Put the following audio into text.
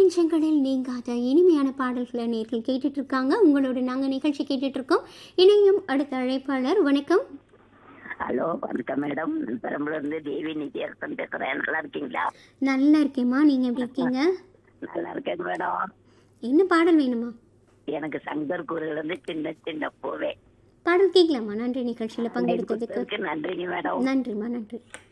நெஞ்சங்களில் நீங்காத இனிமையான பாடல்களை நேர்கள் கேட்டுட்டு இருக்காங்க. உங்களோட நாங்கள் நிகழ்ச்சி கேட்டுட்டு இருக்கோம். இணையும் அடுத்த அழைப்பாளர். வணக்கம். ஹலோ, வணக்கம் மேடம். பெரம்பலூர்ல இருந்து தேவி நிதியரசன் பேசுறேன். நல்லா இருக்கீங்களா? நல்லா இருக்கேம்மா, நீங்க எப்படி இருக்கீங்க? நல்லா இருக்கேன் மேடம். என்ன பாடல் வேணுமா? எனக்கு சங்கர் குரல் வந்து சின்ன சின்ன பூவே பாடல் கேட்கலாமா? நன்றி நிகழ்ச்சியில பங்கெடுத்ததுக்கு. நன்றிங்க மேடம். நன்றிம்மா, நன்றி.